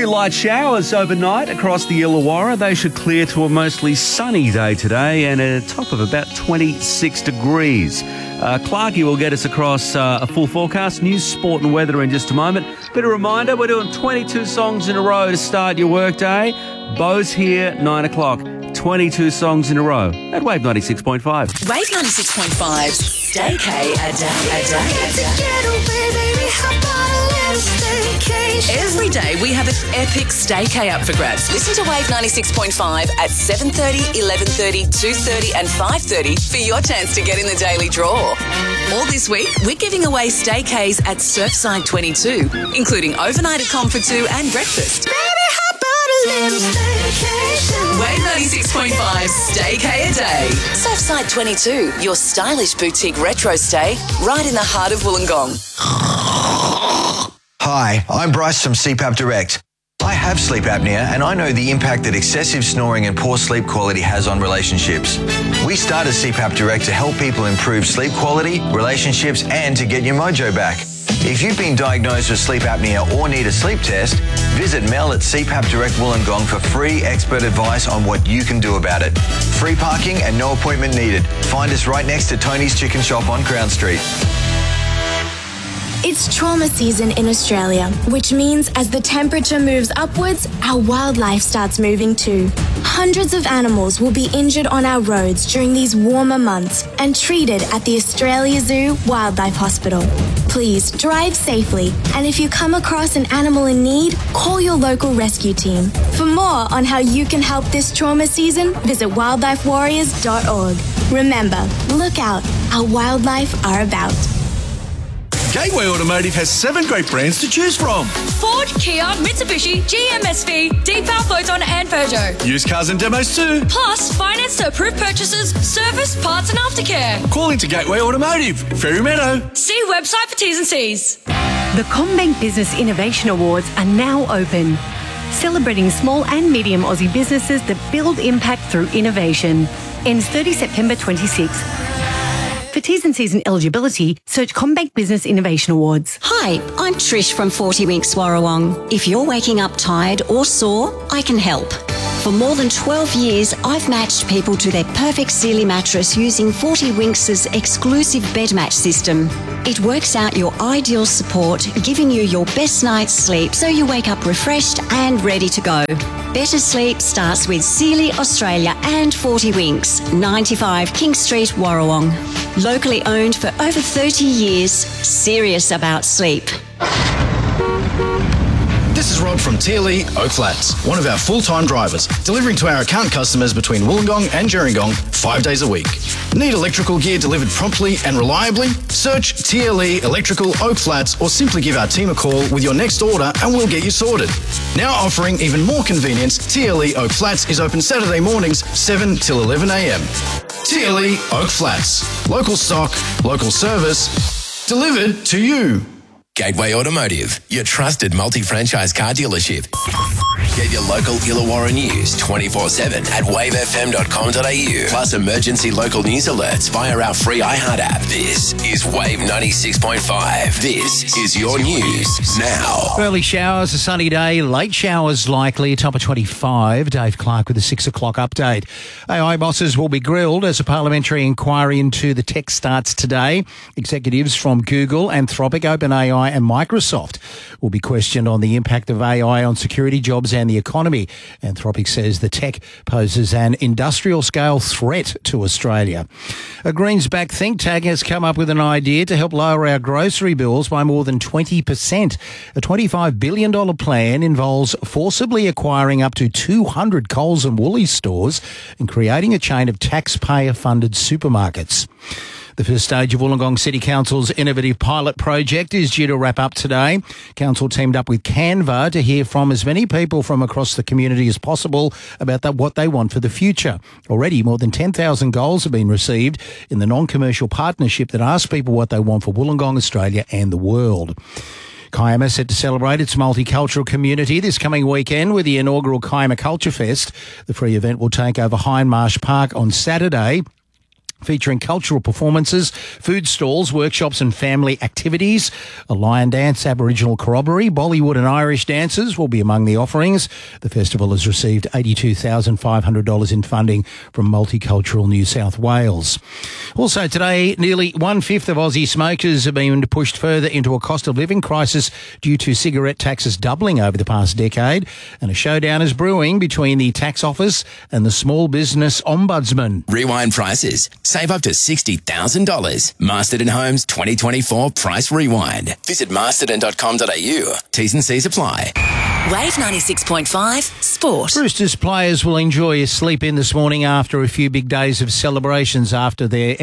few light showers overnight across the Illawarra. They should clear to a mostly sunny day today and a top of about 26 degrees. Clarkie will get us across a full forecast, news, sport and weather in just a moment. But a reminder, we're doing 22 songs in a row to start your workday. Bo's here, 9 o'clock. 22 songs in a row at Wave 96.5. Wave 96.5. Stay K a day. Every day we have an epic staycay up for grabs. Listen to Wave 96.5 at 7:30, 11:30, 2:30 and 5:30 for your chance to get in the daily draw. All this week, we're giving away staycays at Surfside 22, including overnight at Comfortoo and breakfast. Wave 96.5 Staycay a day. Surfside 22, your stylish boutique retro stay right in the heart of Wollongong. Hi, I'm Bryce from CPAP Direct. I have sleep apnea and I know the impact that excessive snoring and poor sleep quality has on relationships. We started CPAP Direct to help people improve sleep quality, relationships and to get your mojo back. If you've been diagnosed with sleep apnea or need a sleep test, visit Mel at CPAP Direct Wollongong for free expert advice on what you can do about it. Free parking and no appointment needed. Find us right next to Tony's Chicken Shop on Crown Street. It's trauma season in Australia, which means as the temperature moves upwards, our wildlife starts moving too. Hundreds of animals will be injured on our roads during these warmer months and treated at the Australia Zoo Wildlife Hospital. Please drive safely, and if you come across an animal in need, call your local rescue team. For more on how you can help this trauma season, visit wildlifewarriors.org. Remember, look out, our wildlife are about. Gateway Automotive has 7 great brands to choose from. Ford, Kia, Mitsubishi, GMSV, Deepal, Photon and Peugeot. Used cars and demos too. Plus, finance to approved purchases, service, parts and aftercare. Call into Gateway Automotive, Ferry Meadow. See website for T's and C's. The CommBank Business Innovation Awards are now open, celebrating small and medium Aussie businesses that build impact through innovation. Ends 30 September 26. For T's and C's and eligibility, search CommBank Business Innovation Awards. Hi, I'm Trish from 40 Winks Warrawong. If you're waking up tired or sore, I can help. For more than 12 years, I've matched people to their perfect Sealy mattress using 40 Winks' exclusive bed match system. It works out your ideal support, giving you your best night's sleep so you wake up refreshed and ready to go. Better sleep starts with Sealy Australia and 40 Winks, 95 King Street, Warrawong. Locally owned for over 30 years, serious about sleep. This is Rob from TLE Oak Flats, one of our full-time drivers, delivering to our account customers between Wollongong and Gerringong 5 days a week. Need electrical gear delivered promptly and reliably? Search TLE Electrical Oak Flats or simply give our team a call with your next order and we'll get you sorted. Now offering even more convenience, TLE Oak Flats is open Saturday mornings 7 till 11 a.m. TLE Oak Flats. Local stock, local service, delivered to you. Gateway Automotive, your trusted multi-franchise car dealership. Get your local Illawarra news 24/7 at wavefm.com.au. Plus emergency local news alerts via our free iHeart app. This is Wave 96.5. This is your news now. Early showers, a sunny day, late showers likely, top of 25. Dave Clark with a 6 o'clock update. AI bosses will be grilled as a parliamentary inquiry into the tech starts today. Executives from Google, Anthropic, OpenAI and Microsoft will be questioned on the impact of AI on security jobs and the economy. Anthropic says the tech poses an industrial-scale threat to Australia. A Greens-backed think tank has come up with an idea to help lower our grocery bills by more than 20%. A $25 billion plan involves forcibly acquiring up to 200 Coles and Woolies stores and creating a chain of taxpayer-funded supermarkets. The first stage of Wollongong City Council's innovative pilot project is due to wrap up today. Council teamed up with Canva to hear from as many people from across the community as possible about what they want for the future. Already, more than 10,000 goals have been received in the non-commercial partnership that asks people what they want for Wollongong, Australia and the world. Kiama set to celebrate its multicultural community this coming weekend with the inaugural Kiama Culture Fest. The free event will take over Hindmarsh Park on Saturday. featuring cultural performances, food stalls, workshops and family activities. A lion dance, Aboriginal corroboree, Bollywood and Irish dances will be among the offerings. The festival has received $82,500 in funding from Multicultural New South Wales. Also today, nearly one-fifth of Aussie smokers have been pushed further into a cost of living crisis due to cigarette taxes doubling over the past decade, and a showdown is brewing between the tax office and the small business ombudsman. Rewind prices. Save up to $60,000. Masterton Homes 2024 Price Rewind. Visit masterton.com.au. T's and C's apply. Wave 96.5 Sport. Roosters players will enjoy a sleep in this morning after a few big days of celebrations after their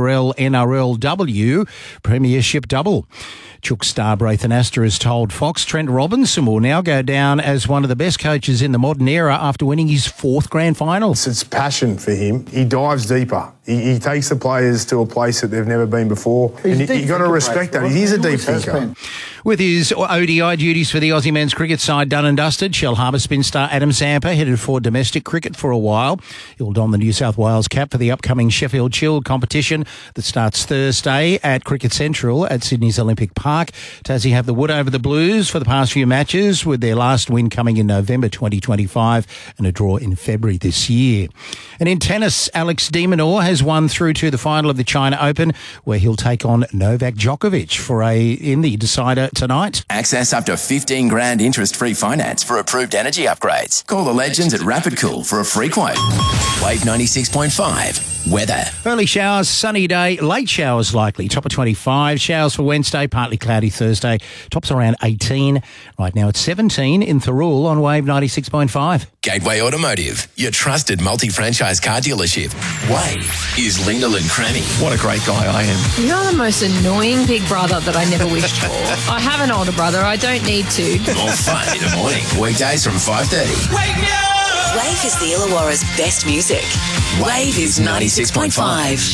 NRLW premiership double. Chook star Braithen Astor has told Fox Trent Robinson will now go down as one of the best coaches in the modern era after winning his fourth grand final. It's passion for him. He dives deeper. He takes the players to a place that they've never been before. And you've got to respect that. He is a deep thinker. With his ODI duties for the Aussie men's cricket side done and dusted, Shellharbour spin star Adam Zampa headed for domestic cricket for a while. He'll don the New South Wales cap for the upcoming Sheffield Shield competition that starts Thursday at Cricket Central at Sydney's Olympic Park. Tassie have the wood over the Blues for the past few matches, with their last win coming in November 2025 and a draw in February this year. And in tennis, Alex de Minaur has won through to the final of the China Open, where he'll take on Novak Djokovic in the decider tonight. Access up to 15 grand interest-free finance for approved energy upgrades. Call the legends at Rapid Cool for a free quote. Wave 96.5. Weather. Early showers, sunny day, late showers likely. Top of 25. Showers for Wednesday, partly cloudy Thursday. Tops around 18. Right now it's 17 in Thirroul on Wave 96.5. Gateway Automotive, your trusted multi-franchise car dealership. Wave is Linda and Crammy. What a great guy I am. You're the most annoying big brother that I never wished for. I have an older brother. I don't need to. More fun in the morning. Weekdays from 5:30. Wake me up! Wave is the Illawarra's best music. Wave is 96.5.